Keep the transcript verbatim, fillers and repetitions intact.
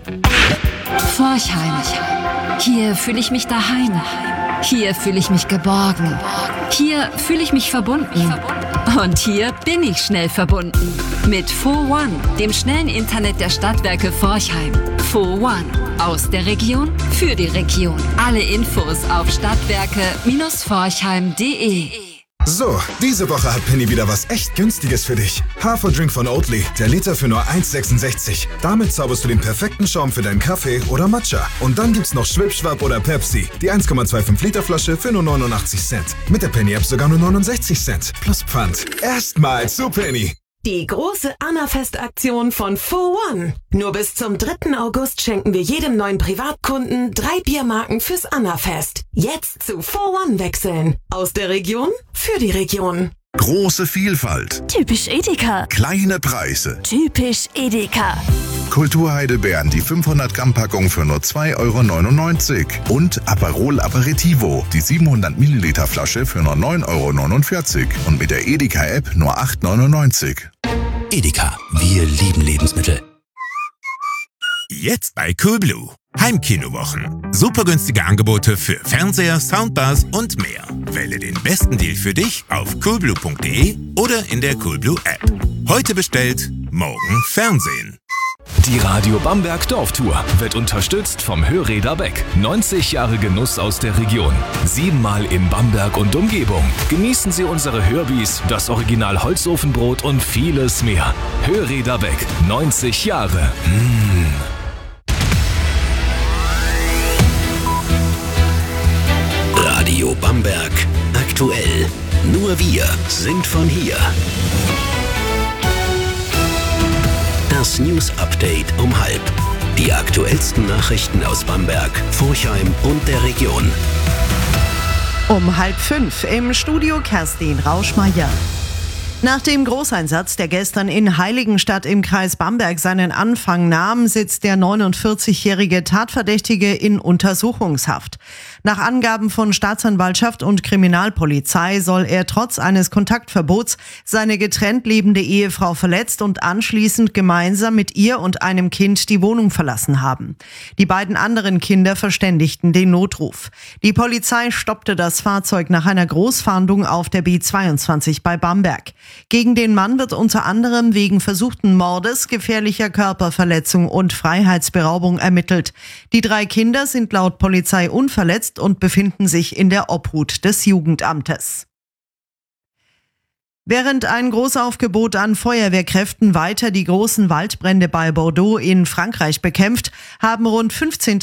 Forchheim. Hier fühle ich mich daheim. Hier fühle ich mich geborgen. Hier fühle ich mich verbunden. Und hier bin ich schnell verbunden. Mit four one, dem schnellen Internet der Stadtwerke Forchheim. four one. Aus der Region, für die Region. Alle Infos auf stadtwerke Forchheim punkt de. So, diese Woche hat Penny wieder was echt Günstiges für dich. Haferdrink von Oatly, der Liter für nur eins sechsundsechzig. Damit zauberst du den perfekten Schaum für deinen Kaffee oder Matcha. Und dann gibt's noch Schwipschwapp oder Pepsi, die eins Komma fünfundzwanzig Liter Flasche für nur neunundachtzig Cent. Mit der Penny-App sogar nur neunundsechzig Cent. Plus Pfand. Erstmal zu Penny. Die große Annafest-Aktion von four one. Nur bis zum dritten August schenken wir jedem neuen Privatkunden drei Biermarken fürs Annafest. Jetzt zu four one wechseln. Aus der Region, für die Region. Große Vielfalt. Typisch Edeka. Kleine Preise. Typisch Edeka. Kulturheidelbeeren, die fünfhundert Gramm Packung für nur zwei Euro neunundneunzig. Und Aperol Aperitivo, die siebenhundert Milliliter Flasche für nur neun Euro neunundvierzig. Und mit der Edeka-App nur acht Euro neunundneunzig. Edeka, wir lieben Lebensmittel. Jetzt bei Coolblue. Heimkinowochen. Super günstige Angebote für Fernseher, Soundbars und mehr. Wähle den besten Deal für dich auf coolblue punkt de oder in der Coolblue App. Heute bestellt, morgen Fernsehen. Die Radio Bamberg Dorftour wird unterstützt vom Hörräder Beck. neunzig Jahre Genuss aus der Region. Siebenmal in Bamberg und Umgebung. Genießen Sie unsere Hörbis, das Original Holzofenbrot und vieles mehr. Hörräder Beck. neunzig Jahre. Mmh. Radio Bamberg. Aktuell. Nur wir sind von hier. Das News Update um halb. Die aktuellsten Nachrichten aus Bamberg, Forchheim und der Region. Um halb fünf im Studio Kerstin Rauschmeier. Nach dem Großeinsatz, der gestern in Heiligenstadt im Kreis Bamberg seinen Anfang nahm, sitzt der neunundvierzigjährige Tatverdächtige in Untersuchungshaft. Nach Angaben von Staatsanwaltschaft und Kriminalpolizei soll er trotz eines Kontaktverbots seine getrennt lebende Ehefrau verletzt und anschließend gemeinsam mit ihr und einem Kind die Wohnung verlassen haben. Die beiden anderen Kinder verständigten den Notruf. Die Polizei stoppte das Fahrzeug nach einer Großfahndung auf der B zweiundzwanzig bei Bamberg. Gegen den Mann wird unter anderem wegen versuchten Mordes, gefährlicher Körperverletzung und Freiheitsberaubung ermittelt. Die drei Kinder sind laut Polizei unverletzt und befinden sich in der Obhut des Jugendamtes. Während ein Großaufgebot an Feuerwehrkräften weiter die großen Waldbrände bei Bordeaux in Frankreich bekämpft, haben rund fünfzehn